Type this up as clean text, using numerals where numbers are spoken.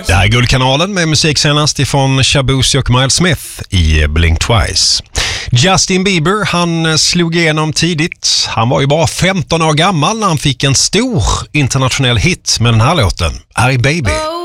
Det här är Guldkanalen med musik senast ifrån Shabuzi och Miles Smith i Blink Twice. Justin Bieber, han slog igenom tidigt. Han var ju bara 15 år gammal när han fick en stor internationell hit med den här låten, Hey Baby.